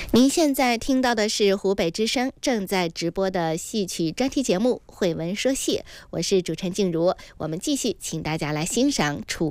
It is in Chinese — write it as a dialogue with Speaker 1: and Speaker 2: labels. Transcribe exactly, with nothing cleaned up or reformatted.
Speaker 1: 您现在听到的是湖北之声正在直播的戏曲专题节目《慧闻说戏》，我是主持人静茹。我们继续请大家来欣赏楚